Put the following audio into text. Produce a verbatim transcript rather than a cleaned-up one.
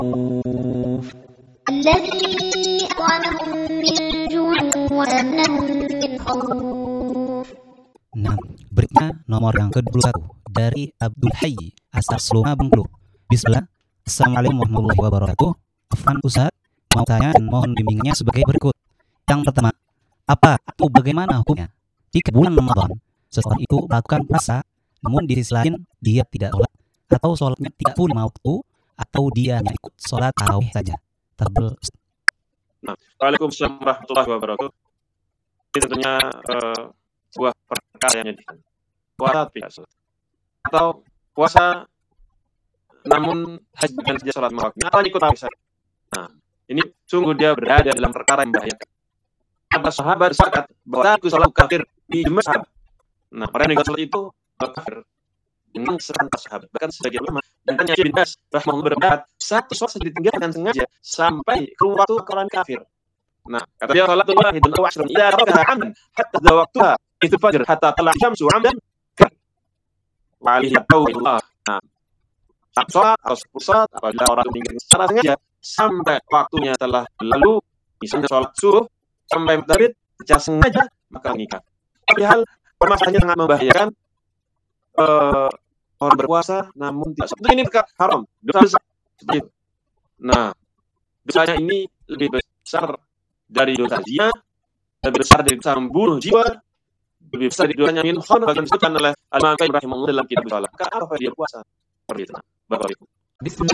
خوف الذي أطعمهم من جوع وآمنهم من خوف. Nah, berikutnya nomor yang ke dua puluh satu dari Abdul Hayy asal Seluma Bengkulu. Bismillah. Assalamualaikum warahmatullahi wabarakatuh. Afwan Ustaz, mau tanya dan mohon bimbingannya sebagai berikut. Yang pertama, apa atau bagaimana hukumnya jika bulan Ramadan seseorang itu melakukan puasa, namun di sisi lain dia tidak sholat, atau sholatnya tidak full lima waktu, atau dia hanya ikut sholat tarawih saja? Tafadhol. Nah, Waalaikumsalam warahmatullahi wabarakatuh. Ini tentunya uh, sebuah perkara yang menyedihkan. Puasa biasa atau puasa namun hanya bukan saja sholat lima waktu, atau ikut tarawih saja. Nah, ini sungguh dia berada dalam perkara yang membahayakan. Ada sahabat bersepakat bahwa aku sholat kafir di Mesir. Nah, orang yang ikut sholat itu kafir dengan serentak sahabat. Bahkan sebagian ulama dan tanya bin Bas rahimahullah berpendapat satu sholat ditinggalkan sengaja sampai keluar waktu orang kafir. Nah, kata dia sholatul wahidun aw ashrun idza tarakaha amdan hatta idza waqtuha itu fajr hatta tala syamsu amdan wa alaihi tawillah. Nah, sholat atau sholat apabila orang meninggalkan secara sengaja sampai waktunya telah berlalu, misalnya sholat subuh sampai terbit secara sengaja, maka mengikat. Tapi hal permasalahannya sangat membahayakan. Uh, orang berpuasa namun tidak seperti ini perkara haram, dosa besar seperti itu. Nah, dosanya ini lebih besar dari dosa zina, lebih besar dari dosa membunuh jiwa, lebih besar dari dosanya minum khamr, bahkan disebutkan oleh Al-Imam Ibnu rahimahullah dalam kitab Shalah. Maka apa dia puasa? Seperti itu. Bapak Ibu.